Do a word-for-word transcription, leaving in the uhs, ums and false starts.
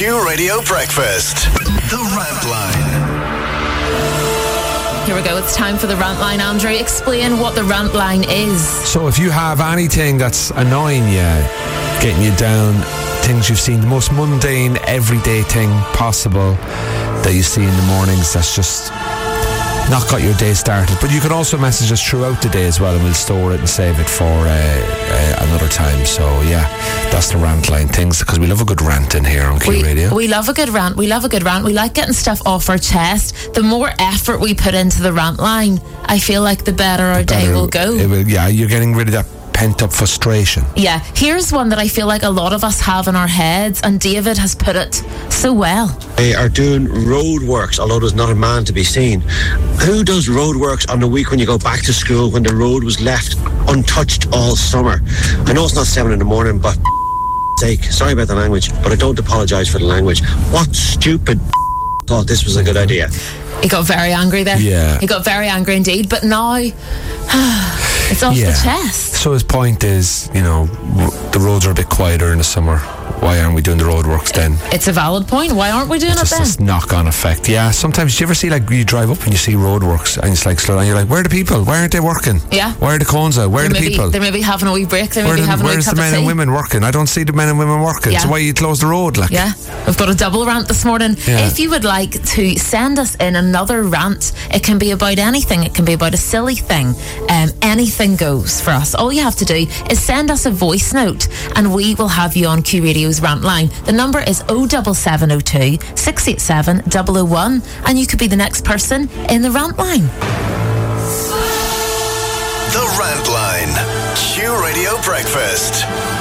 Q Radio Breakfast. The Rant Line. Here we go. It's time for the Rant Line. Andrew, explain what the Rant Line is. So if you have anything that's annoying you, getting you down, things you've seen, the most mundane, everyday thing possible that you see in the mornings that's just not got your day started. But you can also message us throughout the day as well, and we'll store it and save it for uh, uh, another time. So yeah, that's the Rant Line things, because we love a good rant in here on Q we, Radio. We love a good rant. We love a good rant. We like getting stuff off our chest. The more effort we put into the Rant Line, I feel like the better our The day better will go. It will, yeah, you're getting rid of that pent-up frustration. Yeah, here's one that I feel like a lot of us have in our heads, and David has put it so well. They are doing roadworks, although there's not a man to be seen. Who does roadworks on the week when you go back to school, when the road was left untouched all summer? I know it's not seven in the morning, but sake, sorry about the language, but I don't apologise for the language. What stupid thought this was a good idea? He got very angry there. Yeah. He got very angry indeed, but now it's off Yeah. the chest. So his point is, you know, r- the roads are a bit quieter in the summer. Why aren't we doing the roadworks then? It's a valid point. Why aren't we doing Just it this then? knock-on effect. Yeah, sometimes do you ever see, like, you drive up and you see roadworks and it's like slow down, you're like, where are the people? Why aren't they working? Yeah. Where are the cones out? Where are They're the maybe, people? they're maybe having a wee break. They're Where maybe the- having a wee where's cup the of men and tea. women working? I don't see the men and women working. Yeah. So why you close the road? Like, Yeah, we've got a double rant this morning. Yeah. If you would like to send us in another rant, it can be about anything. It can be about a silly thing. Um, anything goes for us. All you have to do is send us a voice note and we will have you on Q Radio's Rant Line. The number is oh seven seven oh two, six eight seven, oh oh one, and you could be the next person in the Rant Line. The Rant Line. Q Radio Breakfast.